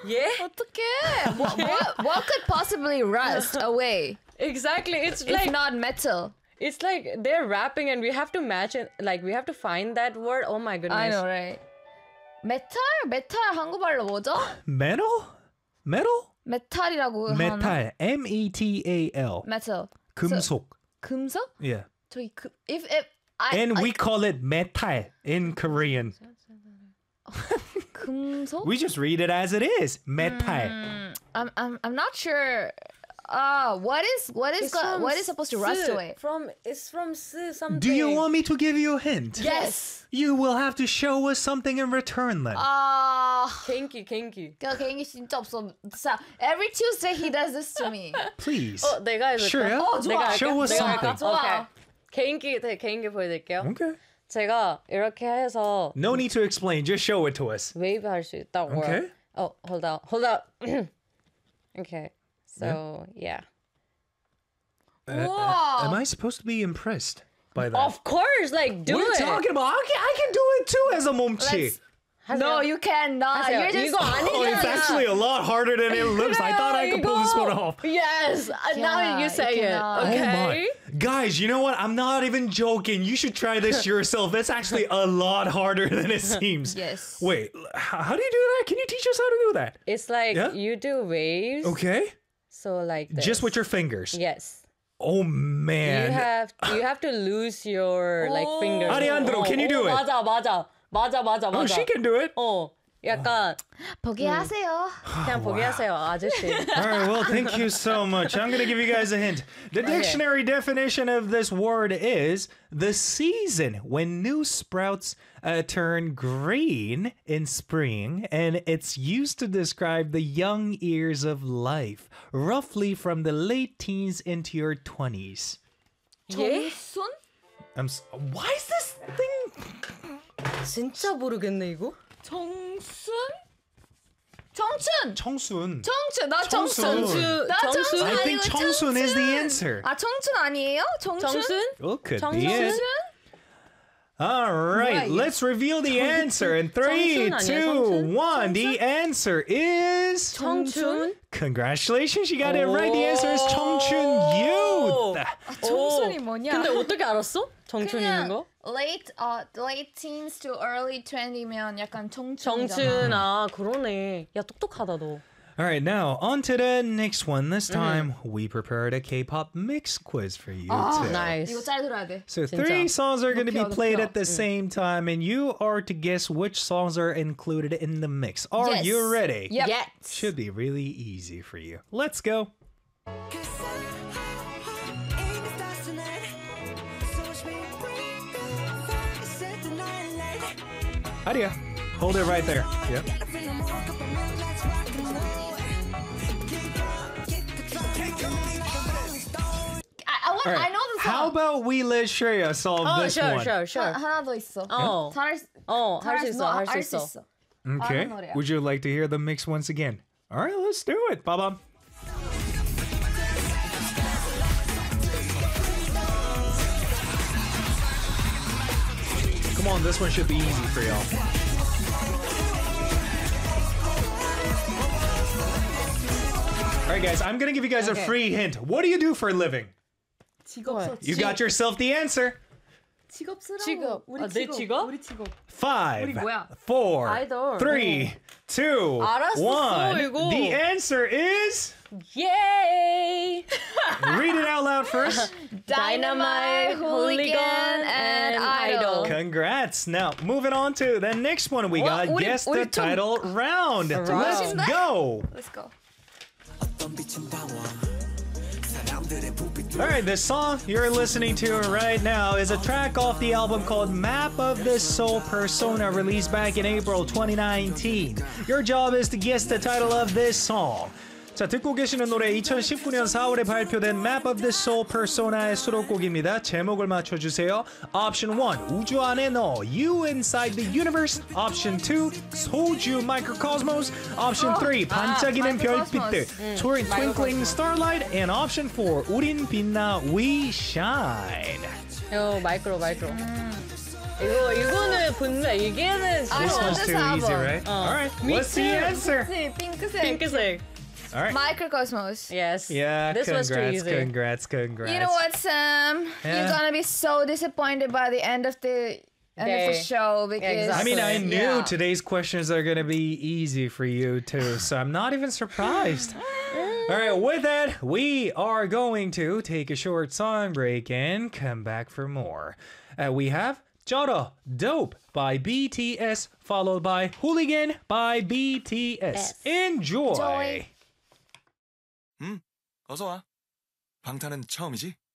Yeah. 어떡해? What could possibly rust away Exactly. It's if like not metal? it's like they're rapping and we have to match it. Like we have to find that word. Oh my goodness. I know, right? 메탈? 메탈 한국말로 뭐죠? Metal? Metal? 메탈이라고 하나? Metal. M-E-T-A-L. metal. 금속. 금속? Yeah. 저기 if I And we call it metal in Korean. 금속? We just read it as it is. Metal. I'm not sure. What is supposed to rust away? It's from something. Do you want me to give you a hint? Yes. You will have to show us something in return then. Kinky. 개인기 진짜 없어. 자, every Tuesday he does this to me. Please. 내가 해줄까? Sure. 좋아. Show us 내가 something. 할까? 좋아. 오케이. 개인기 보여드릴게요. Okay. 제가 이렇게 해서 No need to explain. Just show it to us. 웨이브 할 수 있다고. Okay. Oh, hold on. Okay. So, yeah. Am I supposed to be impressed by that? Of course, like, do what are you it. talking about? I can do it too as a 몸치. No, you cannot. 하세요. You're just 이거 아니잖아. Oh, it's actually a lot harder than it looks. I thought I could pull this one off. Yes. Now you say you it. cannot. Oh Okay. my. Guys, you know what? I'm not even joking. You should try this yourself. It's actually a lot harder than it seems. Yes. Wait, how do you do that? Can you teach us how to do that? It's like Yeah? you do waves. Okay. So like this. Just with your fingers. Yes. Oh man. You have to lose your like fingers. Ariandro, can you do it? 맞아. Oh, she can do it. 약간 포기하세요. 그냥 보게 하세요, 아저씨. All right, well, thank you so much. I'm going to give you guys a hint. The dictionary definition of this word is the season when new sprouts turn green in spring, and it's used to describe the young years of life, roughly from the late teens into your 20s. 정순? Why is this thing? 진짜 모르겠네 이거. 정순? 청춘. 청순. 청춘. 나 청춘. 나 청춘. I think 아니고 청순 is the answer. 아, 청춘 아니에요? 청춘? Oh, could 청순? be it. All right, Right. let's reveal the answer in 3, 청춘 아니야, 2, 청춘? 1. The answer is 청춘? Congratulations, you got it right. The answer is 청춘 youth. 청순이 뭐냐? 근데 어떻게 알았어? 청춘 있는 거? late teens to early 20면 약간 청춘이잖아. 정춘, 그러네. 야, 똑똑하다, 너. All right, now on to the next one. This time we prepared a K-pop mix quiz for you too. Nice. 이거 잘 들어야 돼. So 진짜. 3 songs are going to be 높여, played 높여. at the same time, and you are to guess which songs are included in the mix. Are Yes. you ready? Yep. Yes. Should be really easy for you. Let's go. Adia. Hold it right there. Yep. All right. I know the song. How about we let Shreya solve this one? sure. 하나 더 있어. 어. 할 할 수 있어, 할 수 수 있어. 있어. Okay. 아는 노래야. Would you like to hear the mix once again? All right, let's do it. Baba. Come on, this one should be easy for y'all. All right, guys, I'm going to give you guys a free hint. What do you do for a living? 직업. You got yourself the answer. 직업스러워. 직업. 우리 내 직업? 우리 직업. 5, 뭐야? 4, 아이돌. 3, 2, 알았어, 1. 이거. The answer is... Yay! Read it out loud first. Dynamite, Hooligan, and Idol. Congrats. Now, moving on to the next one we got. 우리- Guess 우리 the title round. Let's go. Let's go. All right, the song you're listening to right now is a track off the album called Map of the Soul Persona, released back in April 2019. Your job is to guess the title of this song. 자, 듣고 계시는 노래 2019년 4월에 발표된 Map of the Soul Persona의 수록곡입니다. 제목을 맞춰주세요. Option 1, 우주 안에 너, You Inside the Universe. Option 2, 소주 Microcosmos. Option 3, 반짝이는 별빛들, Twinkling Starlight. And Option 4, 우린 빛나 We Shine. 마이크로. 이거는 분명 이게는 I This want one's this too easy, album. right? All right. What's the answer? 핑크색. 핑크색. All right. Microcosmos. Yes. Yeah, This was too congrats, easy. congrats. You know what, Sam? Yeah. You're gonna be so disappointed by the end of the Day. show because I mean, I Exactly. knew Yeah. today's questions are going to be easy for you too, so I'm not even surprised. All right, with that, we are going to take a short song break and come back for more. We have Joro Dope by BTS, followed by Hooligan by BTS. Enjoy. Enjoy. 어서 와. 방탄은 처음이지?